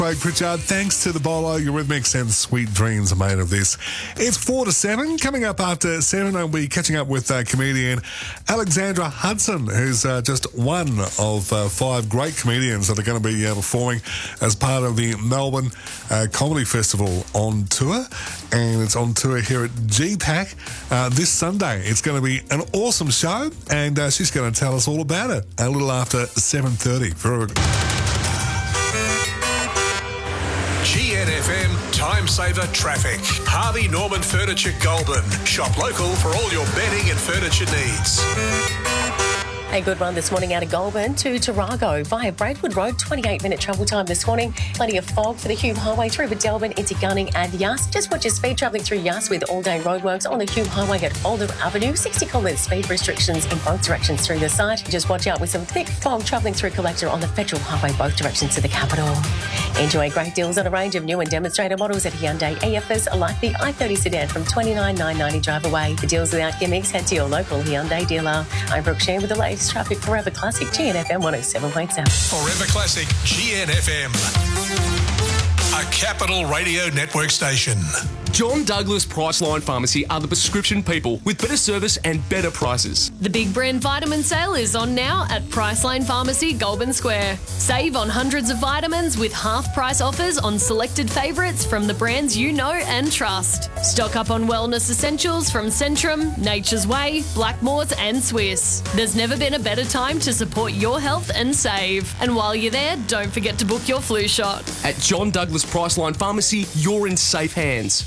Craig Pritchard. Thanks to the Bolo, Eurythmics and Sweet Dreams are made of this. It's 4 to 7. Coming up after 7, I'll be catching up with comedian Alexandra Hudson, who's just one of 5 great comedians that are going to be performing as part of the Melbourne Comedy Festival on tour. And it's on tour here at GPAC this Sunday. It's going to be an awesome show, and she's going to tell us all about it a little after 7:30. GNFM Time Saver Traffic. Harvey Norman Furniture Goulburn. Shop local for all your bedding and furniture needs. A good run this morning out of Goulburn to Tarago via Braidwood Road. 28-minute travel time this morning. Plenty of fog for the Hume Highway through Delbin into Gunning and Yass. Just watch your speed travelling through Yass with all-day roadworks on the Hume Highway at Alder Avenue. 60km speed restrictions in both directions through the site. Just watch out with some thick fog travelling through Collector on the Federal Highway both directions to the capital. Enjoy great deals on a range of new and demonstrator models at Hyundai EFS, like the i30 sedan from $29,990 drive away. For deals without gimmicks, head to your local Hyundai dealer. I'm Brooke Sheen with the latest traffic. Forever Classic, GNFM 107.7. Forever Classic, GNFM. A Capital Radio Network station. John Douglas Priceline Pharmacy are the prescription people with better service and better prices. The Big Brand Vitamin Sale is on now at Priceline Pharmacy, Goulburn Square. Save on hundreds of vitamins with half-price offers on selected favourites from the brands you know and trust. Stock up on wellness essentials from Centrum, Nature's Way, Blackmores and Swiss. There's never been a better time to support your health and save. And while you're there, don't forget to book your flu shot. At John Douglas Priceline Pharmacy, you're in safe hands.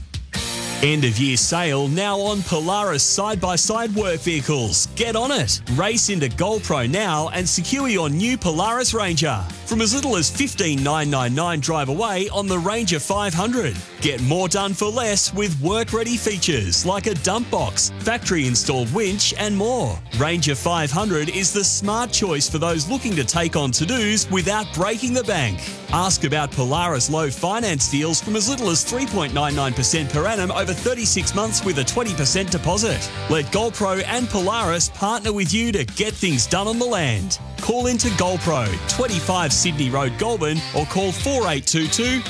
End of year sale now on Polaris side-by-side work vehicles. Get on it. Race into GoldPro now and secure your new Polaris Ranger. From as little as $15,999 drive away on the Ranger 500. Get more done for less with work-ready features like a dump box, factory-installed winch and more. Ranger 500 is the smart choice for those looking to take on to-dos without breaking the bank. Ask about Polaris low finance deals from as little as 3.99% per annum over 36 months with a 20% deposit. Let GoldPro and Polaris partner with you to get things done on the land. Call into GoldPro, 25 Sydney Road, Goulburn, or call 4822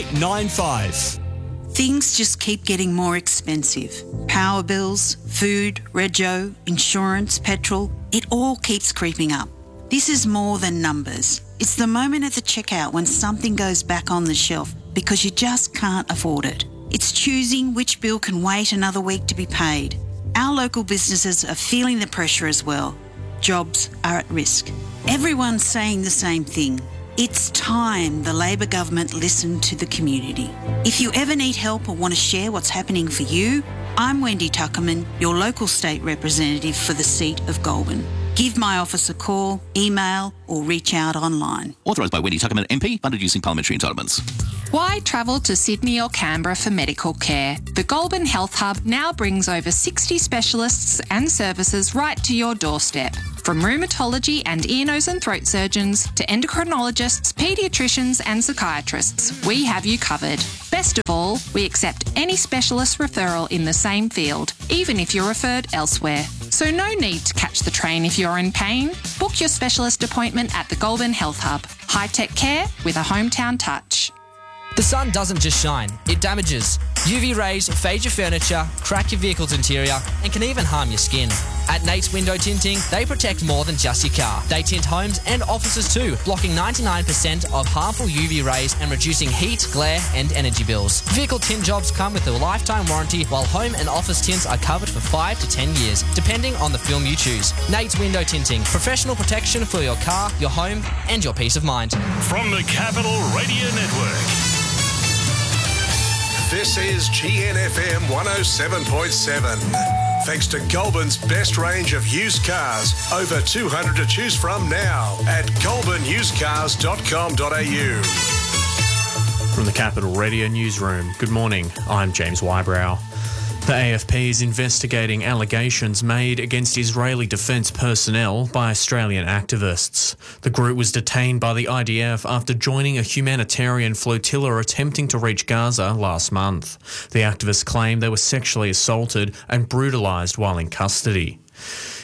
4895. Things just keep getting more expensive. Power bills, food, rego, insurance, petrol, it all keeps creeping up. This is more than numbers. It's the moment at the checkout when something goes back on the shelf because you just can't afford it. It's choosing which bill can wait another week to be paid. Our local businesses are feeling the pressure as well. Jobs are at risk. Everyone's saying the same thing. It's time the Labor government listened to the community. If you ever need help or want to share what's happening for you, I'm Wendy Tuckerman, your local state representative for the seat of Goulburn. Give my office a call, email or reach out online. Authorised by Wendy Tuckerman MP, funded using parliamentary entitlements. Why travel to Sydney or Canberra for medical care? The Goulburn Health Hub now brings over 60 specialists and services right to your doorstep. From rheumatology and ear, nose and throat surgeons to endocrinologists, paediatricians and psychiatrists, we have you covered. Best of all, we accept any specialist referral in the same field, even if you're referred elsewhere. So no need to catch the train if you're in pain. Book your specialist appointment at the Goulburn Health Hub. High-tech care with a hometown touch. The sun doesn't just shine, it damages. UV rays fade your furniture, crack your vehicle's interior, and can even harm your skin. At Nate's Window Tinting, they protect more than just your car. They tint homes and offices too, blocking 99% of harmful UV rays and reducing heat, glare, and energy bills. Vehicle tint jobs come with a lifetime warranty, while home and office tints are covered for 5 to 10 years, depending on the film you choose. Nate's Window Tinting, professional protection for your car, your home, and your peace of mind. From the Capital Radio Network. This is GNFM 107.7. Thanks to Goulburn's best range of used cars. Over 200 to choose from now at goulburnusecars.com.au. From the Capital Radio Newsroom, good morning. I'm James Wybrow. The AFP is investigating allegations made against Israeli defence personnel by Australian activists. The group was detained by the IDF after joining a humanitarian flotilla attempting to reach Gaza last month. The activists claim they were sexually assaulted and brutalised while in custody.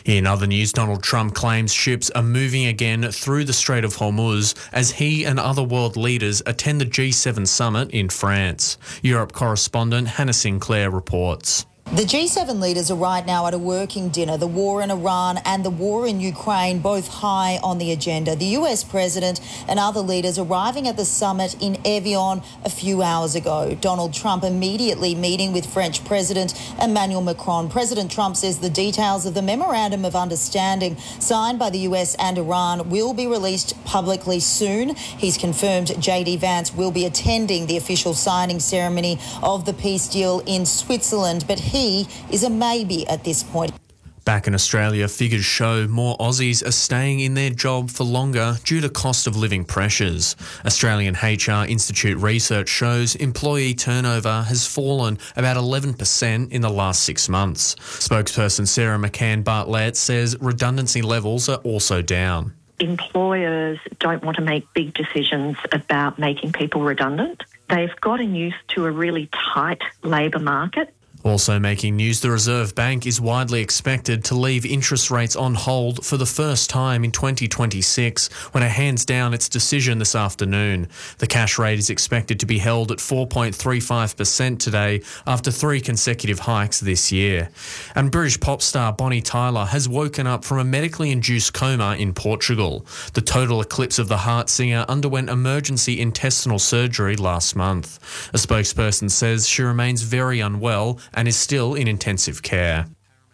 In other news, Donald Trump claims ships are moving again through the Strait of Hormuz as he and other world leaders attend the G7 summit in France. Europe correspondent Hannah Sinclair reports. The G7 leaders are right now at a working dinner. The war in Iran and the war in Ukraine both high on the agenda. The US president and other leaders arriving at the summit in Evian a few hours ago. Donald Trump immediately meeting with French President Emmanuel Macron. President Trump says the details of the memorandum of understanding signed by the US and Iran will be released publicly soon. He's confirmed JD Vance will be attending the official signing ceremony of the peace deal in Switzerland, but he is a maybe at this point. Back in Australia, figures show more Aussies are staying in their job for longer due to cost of living pressures. Australian HR Institute research shows employee turnover has fallen about 11% in the last 6 months. Spokesperson Sarah McCann Bartlett says redundancy levels are also down. Employers don't want to make big decisions about making people redundant. They've gotten used to a really tight labour market. Also making news, the Reserve Bank is widely expected to leave interest rates on hold for the first time in 2026 when it hands down its decision this afternoon. The cash rate is expected to be held at 4.35% today after 3 consecutive hikes this year. And British pop star Bonnie Tyler has woken up from a medically induced coma in Portugal. The total eclipse of the heart singer underwent emergency intestinal surgery last month. A spokesperson says she remains very unwell and is still in intensive care.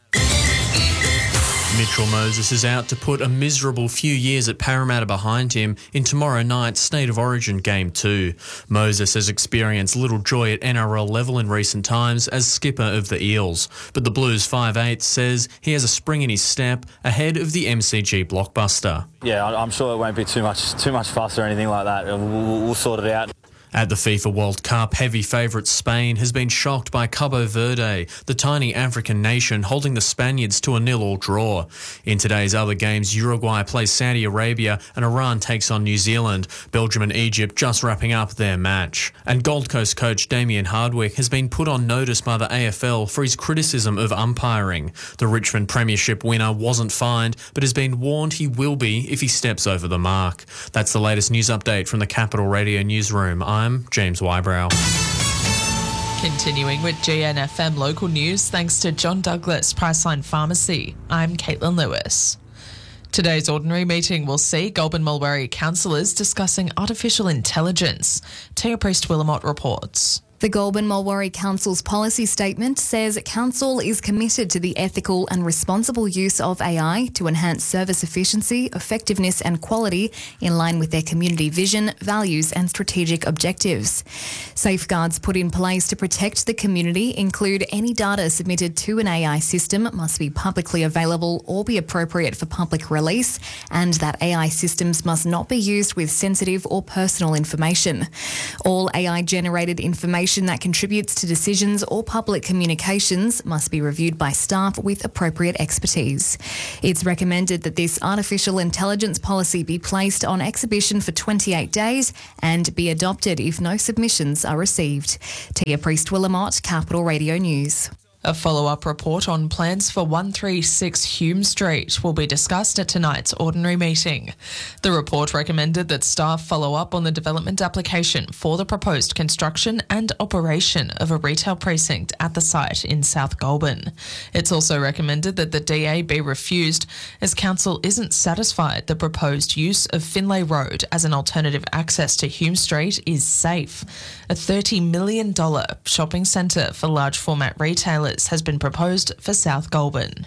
Mitchell Moses is out to put a miserable few years at Parramatta behind him in tomorrow night's State of Origin Game 2. Moses has experienced little joy at NRL level in recent times as skipper of the Eels, but the Blues 5'8" says he has a spring in his step ahead of the MCG blockbuster. Yeah, I'm sure it won't be too much fuss or anything like that. We'll sort it out. At the FIFA World Cup, heavy favourite Spain has been shocked by Cabo Verde, the tiny African nation holding the Spaniards to a 0-0 draw. In today's other games, Uruguay plays Saudi Arabia and Iran takes on New Zealand. Belgium and Egypt just wrapping up their match. And Gold Coast coach Damien Hardwick has been put on notice by the AFL for his criticism of umpiring. The Richmond Premiership winner wasn't fined, but has been warned he will be if he steps over the mark. That's the latest news update from the Capital Radio newsroom. I'm James Wybrow. Continuing with GNFM local news, thanks to John Douglas Priceline Pharmacy. I'm Caitlin Lewis. Today's ordinary meeting will see Goulburn Mulberry councillors discussing artificial intelligence. Tia Priest-Willamott reports. The Goulburn Mulberry Council's policy statement says Council is committed to the ethical and responsible use of AI to enhance service efficiency, effectiveness and quality in line with their community vision, values and strategic objectives. Safeguards put in place to protect the community include any data submitted to an AI system must be publicly available or be appropriate for public release, and that AI systems must not be used with sensitive or personal information. All AI-generated information that contributes to decisions or public communications must be reviewed by staff with appropriate expertise. It's recommended that this artificial intelligence policy be placed on exhibition for 28 days and be adopted if no submissions are received. Tia Priest-Willamott, Capital Radio News. A follow-up report on plans for 136 Hume Street will be discussed at tonight's ordinary meeting. The report recommended that staff follow up on the development application for the proposed construction and operation of a retail precinct at the site in South Goulburn. It's also recommended that the DA be refused as council isn't satisfied the proposed use of Finlay Road as an alternative access to Hume Street is safe. A $30 million shopping centre for large format retailers has been proposed for South Goulburn.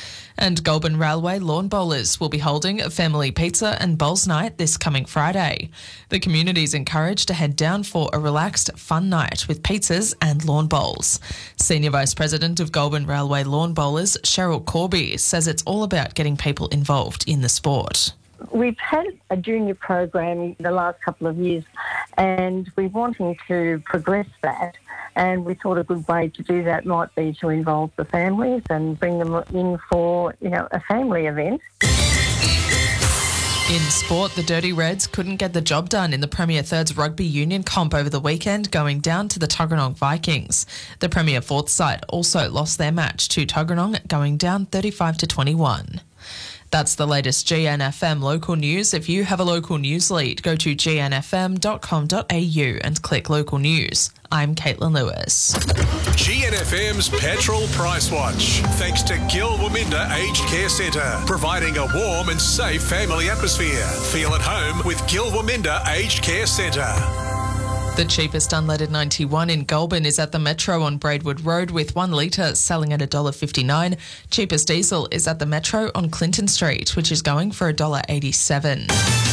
And Goulburn Railway lawn bowlers will be holding a family pizza and bowls night this coming Friday. The community is encouraged to head down for a relaxed, fun night with pizzas and lawn bowls. Senior Vice President of Goulburn Railway Lawn Bowlers, Cheryl Corby, says it's all about getting people involved in the sport. We've had a junior program the last couple of years and we're wanting to progress that, and we thought a good way to do that might be to involve the families and bring them in for, a family event. In sport, the Dirty Reds couldn't get the job done in the Premier Third's rugby union comp over the weekend, going down to the Tuggeranong Vikings. The Premier Fourth side also lost their match to Tuggeranong, going down 35-21. That's the latest GNFM local news. If you have a local news lead, go to gnfm.com.au and click local news. I'm Caitlin Lewis. GNFM's Petrol Price Watch. Thanks to Gil Waminda Aged Care Centre, providing a warm and safe family atmosphere. Feel at home with Gil Waminda Aged Care Centre. The cheapest unleaded 91 in Goulburn is at the Metro on Braidwood Road with 1 litre selling at $1.59. Cheapest diesel is at the Metro on Clinton Street, which is going for $1.87.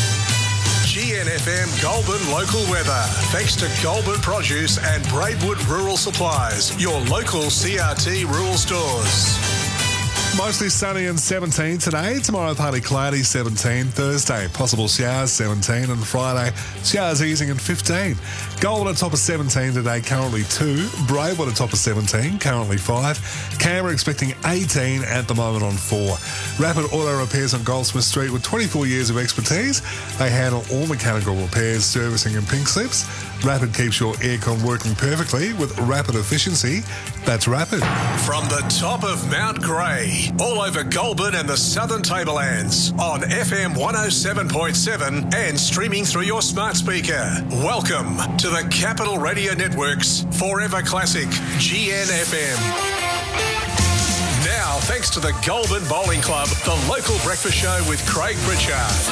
GNFM Goulburn local weather. Thanks to Goulburn Produce and Braidwood Rural Supplies, your local CRT rural stores. Mostly sunny and 17 today. Tomorrow, partly cloudy, 17. Thursday, possible showers, 17. And Friday, showers easing and 15. Goulburn atop of 17 today, currently 2. Braidwood atop of 17, currently 5. Canberra expecting 18 at the moment on 4. Rapid Auto Repairs on Goldsmith Street with 24 years of expertise. They handle all mechanical repairs, servicing and pink slips. Rapid keeps your aircon working perfectly with rapid efficiency. That's Rapid. From the top of Mount Grey, all over Goulburn and the Southern Tablelands, on FM 107.7 and streaming through your smart speaker. Welcome to the Capital Radio Network's Forever Classic, GNFM. Now, thanks to the Goulburn Bowling Club, the local breakfast show with Craig Pritchard.